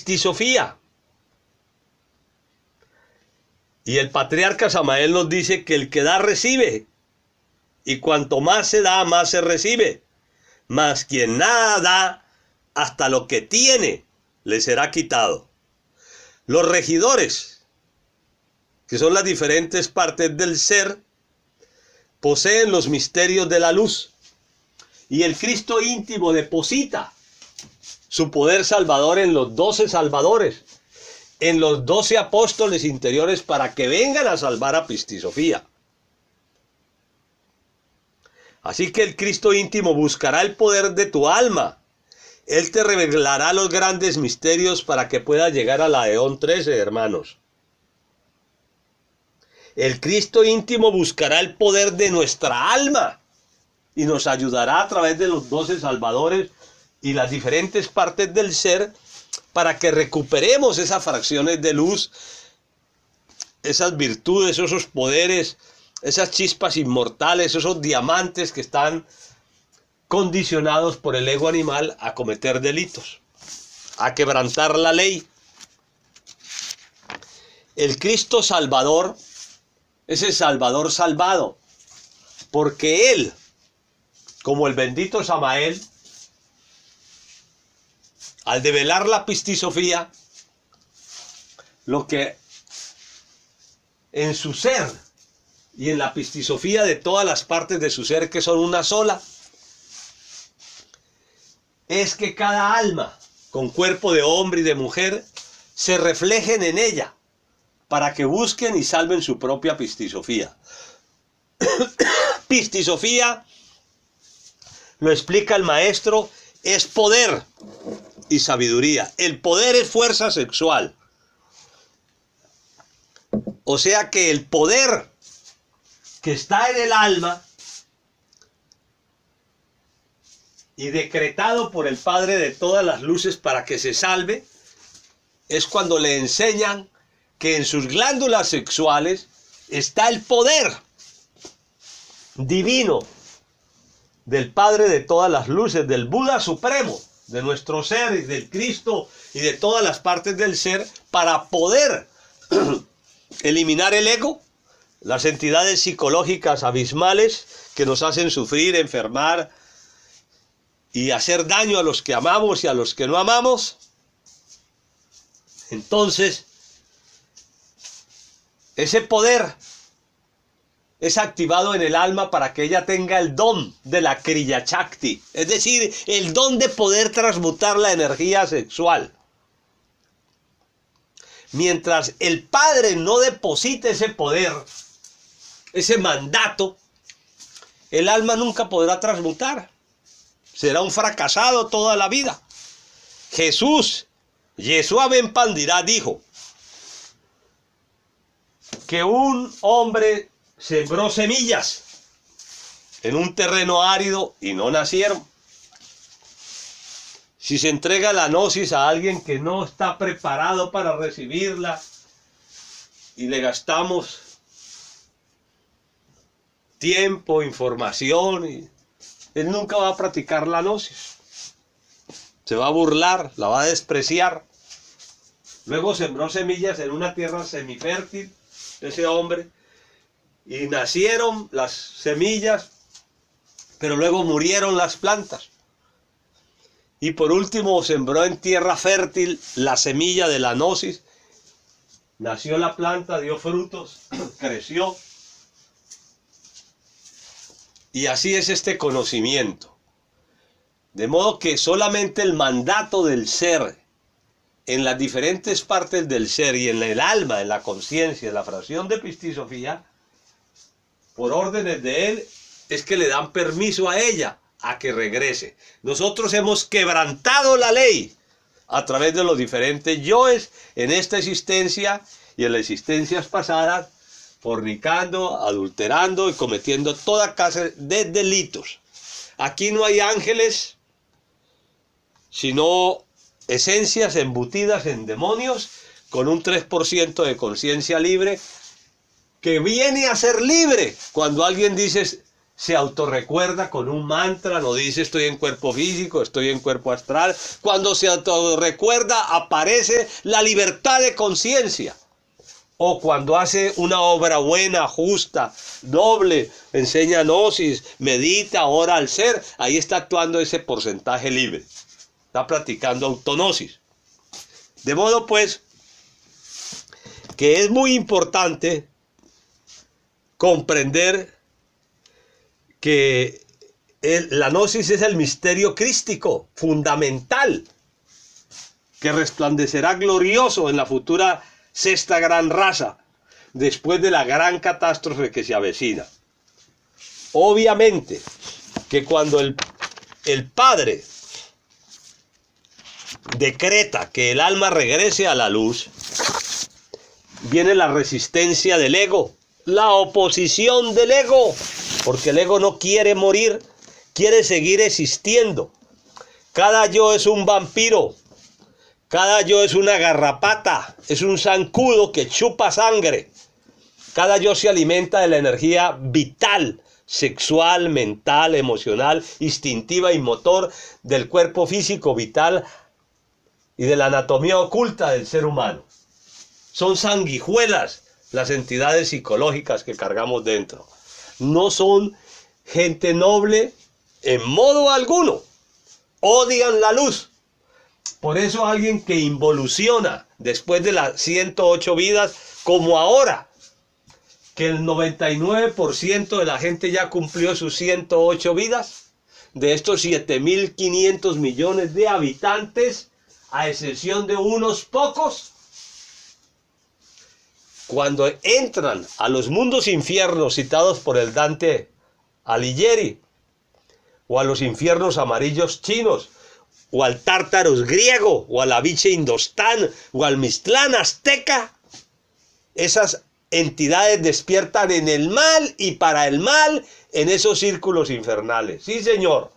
pistisofía. Y el patriarca Samael nos dice que el que da recibe, y cuanto más se da, más se recibe. Mas quien nada da, hasta lo que tiene, le será quitado. Los regidores, que son las diferentes partes del ser, poseen los misterios de la luz. Y el Cristo íntimo deposita su poder salvador en los 12 salvadores, en los 12 apóstoles interiores, para que vengan a salvar a Pistisofía. Así que el Cristo íntimo buscará el poder de tu alma. Él te revelará los grandes misterios para que puedas llegar a la Eón 13, hermanos. El Cristo íntimo buscará el poder de nuestra alma y nos ayudará a través de los 12 salvadores y las diferentes partes del ser para que recuperemos esas fracciones de luz, esas virtudes, esos poderes, esas chispas inmortales, esos diamantes que están condicionados por el ego animal a cometer delitos, a quebrantar la ley. El Cristo Salvador es el Salvador salvado, porque Él, como el bendito Samael, al develar la pistisofía, lo que en su ser y en la pistisofía de todas las partes de su ser, que son una sola, es que cada alma con cuerpo de hombre y de mujer se reflejen en ella para que busquen y salven su propia pistisofía. Pistisofía, lo explica el maestro, es poder y sabiduría. El poder es fuerza sexual. O sea que el poder que está en el alma y decretado por el Padre de todas las luces para que se salve, es cuando le enseñan que en sus glándulas sexuales está el poder divino del Padre de todas las luces, del Buda supremo, de nuestro ser y del Cristo y de todas las partes del ser, para poder eliminar el ego, las entidades psicológicas abismales que nos hacen sufrir, enfermar y hacer daño a los que amamos y a los que no amamos. Entonces, ese poder es activado en el alma para que ella tenga el don de la Kriya Shakti, es decir, el don de poder transmutar la energía sexual. Mientras el Padre no deposite ese poder, ese mandato, el alma nunca podrá transmutar. Será un fracasado toda la vida. Jesús, Yeshua Ben Pandirá, dijo que un hombre sembró semillas en un terreno árido y no nacieron. Si se entrega la gnosis a alguien que no está preparado para recibirla y le gastamos tiempo, información, él nunca va a practicar la gnosis. Se va a burlar, la va a despreciar. Luego sembró semillas en una tierra semifértil, ese hombre, y nacieron las semillas, pero luego murieron las plantas. Y por último sembró en tierra fértil la semilla de la gnosis. Nació la planta, dio frutos, creció. Y así es este conocimiento. De modo que solamente el mandato del ser en las diferentes partes del ser y en el alma, en la conciencia, en la fracción de pistisofía, por órdenes de él, es que le dan permiso a ella a que regrese. Nosotros hemos quebrantado la ley a través de los diferentes yoes en esta existencia y en las existencias pasadas, fornicando, adulterando y cometiendo toda clase de delitos. Aquí no hay ángeles, sino esencias embutidas en demonios con un 3% de conciencia libre, que viene a ser libre cuando alguien dice se autorrecuerda con un mantra, no dice estoy en cuerpo físico, estoy en cuerpo astral. Cuando se autorrecuerda aparece la libertad de conciencia. O cuando hace una obra buena, justa, noble, enseña gnosis, medita, ora al ser, ahí está actuando ese porcentaje libre. Está practicando autognosis. De modo pues que es muy importante comprender que la gnosis es el misterio crístico fundamental que resplandecerá glorioso en la futura sexta gran raza después de la gran catástrofe que se avecina. Obviamente que cuando el Padre decreta que el alma regrese a la luz, viene la resistencia del ego, la oposición del ego, porque el ego no quiere morir, quiere seguir existiendo. Cada yo es un vampiro, cada yo es una garrapata, es un zancudo que chupa sangre. Cada yo se alimenta de la energía vital, sexual, mental, emocional, instintiva y motor del cuerpo físico vital y de la anatomía oculta del ser humano. Son sanguijuelas las entidades psicológicas que cargamos dentro. No son gente noble en modo alguno. Odian la luz. Por eso alguien que involuciona después de las 108 vidas, como ahora, que el 99% de la gente ya cumplió sus 108 vidas, de estos 7.500 millones de habitantes, a excepción de unos pocos, cuando entran a los mundos infiernos citados por el Dante Alighieri, o a los infiernos amarillos chinos, o al Tártaros griego, o al Aviche indostán, o al Mictlán azteca, esas entidades despiertan en el mal y para el mal en esos círculos infernales. Sí, señor.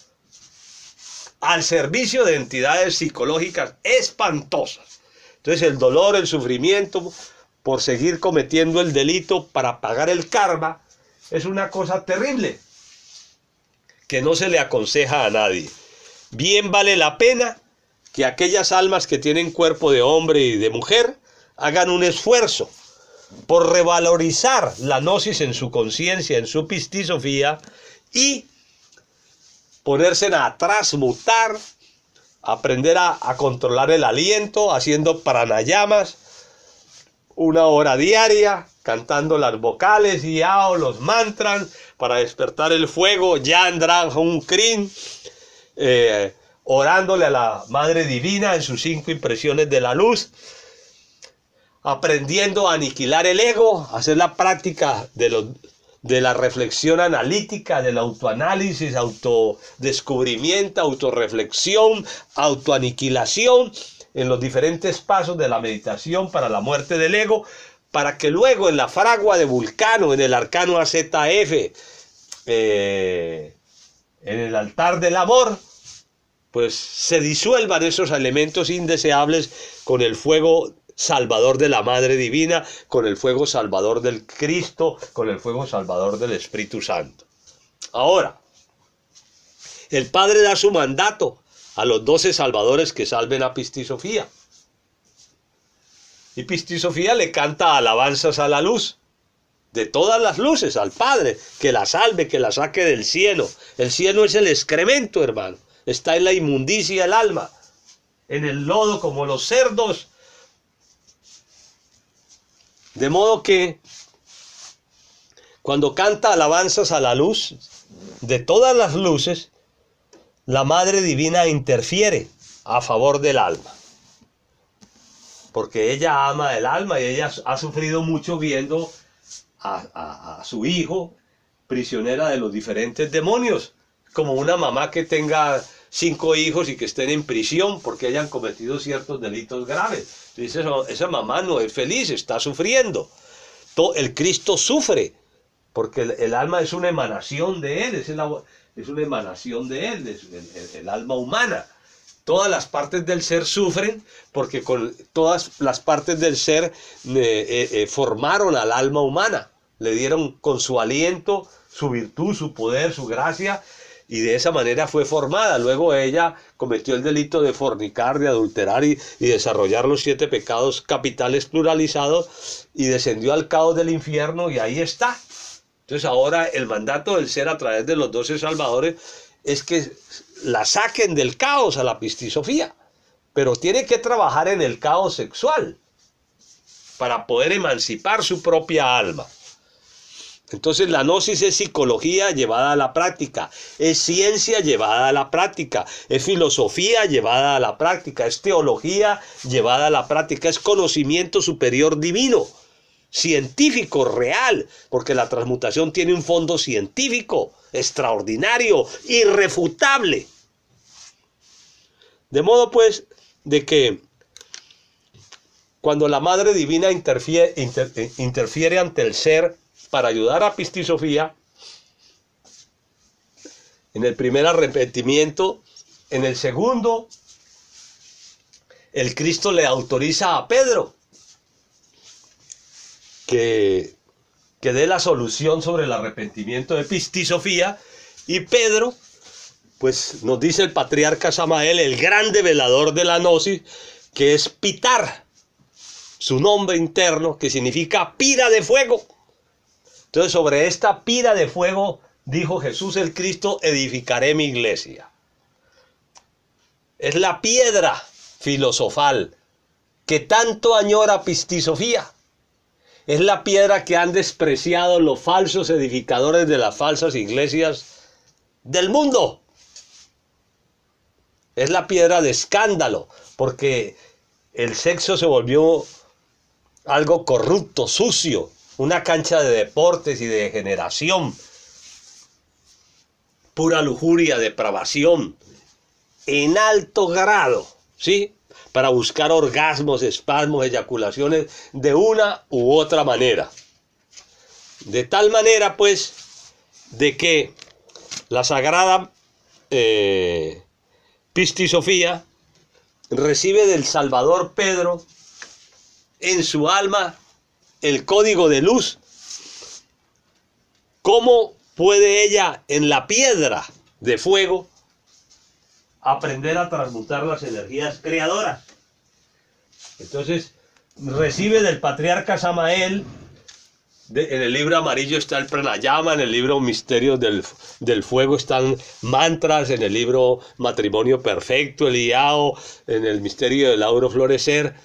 Al servicio de entidades psicológicas espantosas. Entonces el dolor, el sufrimiento por seguir cometiendo el delito para pagar el karma es una cosa terrible que no se le aconseja a nadie. Bien vale la pena que aquellas almas que tienen cuerpo de hombre y de mujer hagan un esfuerzo por revalorizar la gnosis en su conciencia, en su pistisofía, y ponerse a transmutar, aprender a controlar el aliento, haciendo pranayamas, una hora diaria, cantando las vocales, yao, los mantras, para despertar el fuego, Yandra, Hun Krin, orándole a la Madre Divina en sus 5 impresiones de la luz, aprendiendo a aniquilar el ego, hacer la práctica de la reflexión analítica, del autoanálisis, autodescubrimiento, autorreflexión, autoaniquilación, en los diferentes pasos de la meditación para la muerte del ego, para que luego en la fragua de Vulcano, en el arcano AZF, en el altar del amor, pues se disuelvan esos elementos indeseables con el fuego salvador de la Madre Divina, con el fuego salvador del Cristo, con el fuego salvador del Espíritu Santo. Ahora, el Padre da su mandato a los 12 salvadores que salven a Pistisofía. Y Pistisofía le canta alabanzas a la luz, de todas las luces, al Padre, que la salve, que la saque del cieno. El cieno es el excremento, hermano. Está en la inmundicia el alma, en el lodo como los cerdos. De modo que cuando canta alabanzas a la luz, de todas las luces, la Madre Divina interfiere a favor del alma. Porque ella ama el alma y ella ha sufrido mucho viendo a su hijo prisionera de los diferentes demonios. Como una mamá que tenga 5 hijos y que estén en prisión porque hayan cometido ciertos delitos graves. Entonces esa mamá no es feliz, está sufriendo. El Cristo sufre porque el alma es una emanación de Él, es una emanación de Él, el alma humana. Todas las partes del ser sufren porque con todas las partes del ser formaron al alma humana. le dieron con su aliento, su virtud, su poder, su gracia, y de esa manera fue formada. Luego ella cometió el delito de fornicar, de adulterar y desarrollar los 7 pecados capitales pluralizados, y descendió al caos del infierno, y ahí está. Entonces ahora el mandato del ser a través de los 12 salvadores es que la saquen del caos a la pistisofía, pero tiene que trabajar en el caos sexual para poder emancipar su propia alma. Entonces la gnosis es psicología llevada a la práctica, es ciencia llevada a la práctica, es filosofía llevada a la práctica, es teología llevada a la práctica, es conocimiento superior divino, científico, real, porque la transmutación tiene un fondo científico, extraordinario, irrefutable. De modo pues, de que cuando la Madre Divina interfiere ante el ser para ayudar a pistisofía, en el primer arrepentimiento, en el segundo, el Cristo le autoriza a Pedro que dé la solución sobre el arrepentimiento de pistisofía, y Pedro, pues nos dice el patriarca Samael, el grande velador de la gnosis, que es Pitar, su nombre interno, que significa pira de fuego. Entonces sobre esta pira de fuego, dijo Jesús el Cristo, edificaré mi iglesia. Es la piedra filosofal que tanto añora pistisofía. Es la piedra que han despreciado los falsos edificadores de las falsas iglesias del mundo. Es la piedra de escándalo, porque el sexo se volvió algo corrupto, sucio, una cancha de deportes y de degeneración, pura lujuria, depravación, en alto grado, ¿sí? Para buscar orgasmos, espasmos, eyaculaciones de una u otra manera. De tal manera, pues, de que la sagrada pistisofía recibe del Salvador Pedro en su alma el código de luz. ¿Cómo puede ella en la piedra de fuego aprender a transmutar las energías creadoras? Entonces recibe del patriarca Samael, en el libro amarillo está el pranayama, en el libro Misterios del Fuego están mantras, en el libro Matrimonio Perfecto, el Iao, en el Misterio del Auro Florecer,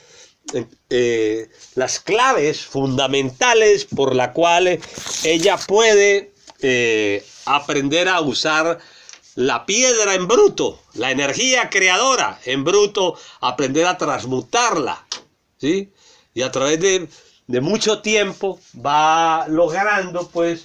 las claves fundamentales por la cual ella puede aprender a usar la piedra en bruto, la energía creadora en bruto, aprender a transmutarla, ¿sí? Y a través de mucho tiempo va logrando, pues,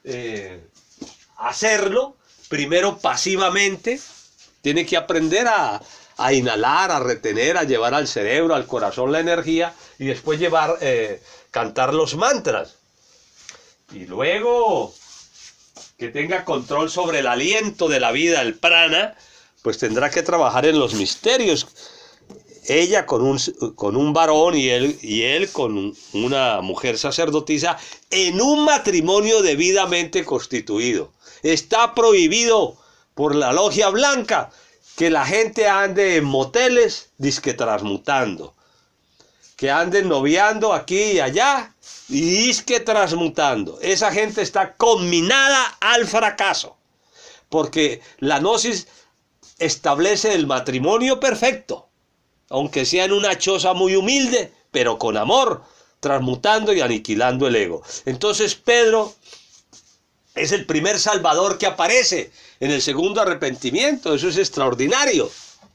hacerlo, primero pasivamente, tiene que aprender a inhalar, a retener, a llevar al cerebro, al corazón la energía, y después cantar los mantras. Y luego que tenga control sobre el aliento de la vida, el prana, pues tendrá que trabajar en los misterios. Ella con un varón y él con una mujer sacerdotisa en un matrimonio debidamente constituido. Está prohibido por la logia blanca que la gente ande en moteles disque transmutando, que anden noviando aquí y allá y disque transmutando. Esa gente está conminada al fracaso, porque la gnosis establece el matrimonio perfecto, aunque sea en una choza muy humilde, pero con amor, transmutando y aniquilando el ego. Entonces Pedro es el primer salvador que aparece en el segundo arrepentimiento. Eso es extraordinario.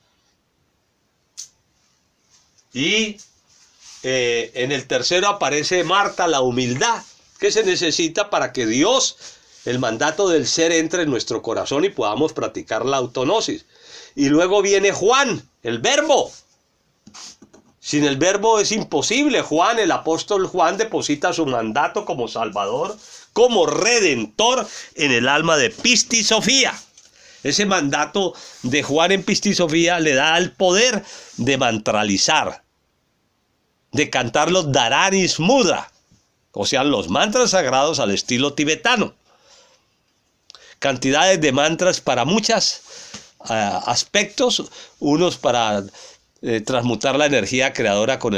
Y en el tercero aparece Marta, la humildad, que se necesita para que Dios, el mandato del ser, entre en nuestro corazón y podamos practicar la autognosis. Y luego viene Juan, el verbo. Sin el verbo es imposible. Juan, el apóstol Juan, deposita su mandato como salvador, como redentor en el alma de pistisofía. Ese mandato de Juan en pistisofía le da el poder de mantralizar, de cantar los dharanis mudra, o sea, los mantras sagrados al estilo tibetano. Cantidades de mantras para muchos aspectos, unos para transmutar la energía creadora con